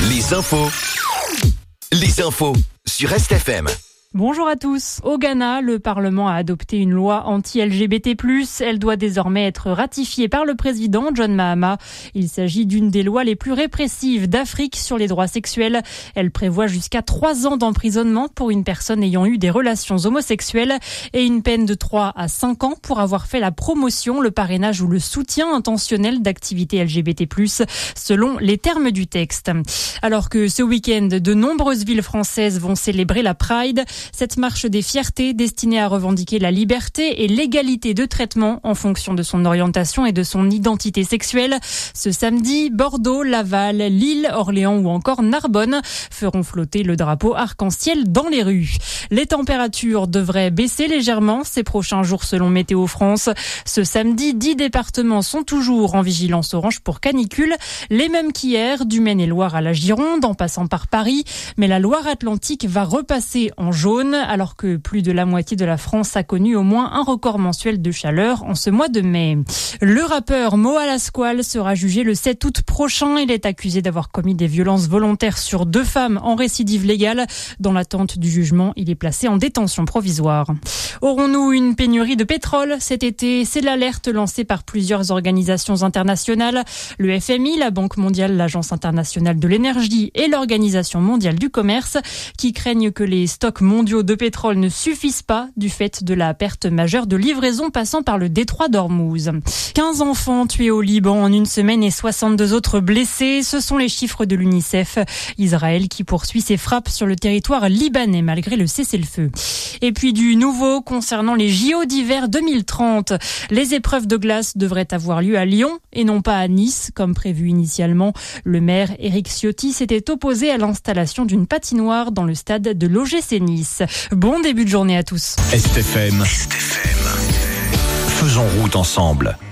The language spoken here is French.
Les infos sur RestFM. Bonjour à tous. Au Ghana, le Parlement a adopté une loi anti-LGBT+. Elle doit désormais être ratifiée par le président John Mahama. Il s'agit d'une des lois les plus répressives d'Afrique sur les droits sexuels. Elle prévoit jusqu'à 3 ans d'emprisonnement pour une personne ayant eu des relations homosexuelles et une peine de 3 à 5 ans pour avoir fait la promotion, le parrainage ou le soutien intentionnel d'activités LGBT+, selon les termes du texte. Alors que ce week-end, de nombreuses villes françaises vont célébrer la Pride, cette marche des fiertés destinée à revendiquer la liberté et l'égalité de traitement en fonction de son orientation et de son identité sexuelle. Ce samedi, Bordeaux, Laval, Lille, Orléans ou encore Narbonne feront flotter le drapeau arc-en-ciel dans les rues. Les températures devraient baisser légèrement ces prochains jours selon Météo France. Ce samedi, 10 départements sont toujours en vigilance orange pour canicule, les mêmes qu'hier, du Maine-et-Loire à la Gironde en passant par Paris. Mais la Loire-Atlantique va repasser en jaune, alors que plus de la moitié de la France a connu au moins un record mensuel de chaleur en ce mois de mai. Le rappeur Mo Alasquale sera jugé le 7 août prochain. Il est accusé d'avoir commis des violences volontaires sur 2 femmes en récidive légale. Dans l'attente du jugement, il est placé en détention provisoire. Aurons-nous une pénurie de pétrole cet été? C'est l'alerte lancée par plusieurs organisations internationales. Le FMI, la Banque mondiale, l'Agence internationale de l'énergie et l'Organisation mondiale du commerce qui craignent que les stocks mondiaux de pétrole ne suffisent pas du fait de la perte majeure de livraison passant par le détroit d'Ormuz. 15 enfants tués au Liban en une semaine et 62 autres blessés. Ce sont les chiffres de l'UNICEF. Israël qui poursuit ses frappes sur le territoire libanais malgré le cessez-le-feu. Et puis du nouveau concernant les JO d'hiver 2030. Les épreuves de glace devraient avoir lieu à Lyon et non pas à Nice comme prévu initialement. Le maire Éric Ciotti s'était opposé à l'installation d'une patinoire dans le stade de l'OGC Nice. Bon début de journée à tous. RestFM. Faisons route ensemble.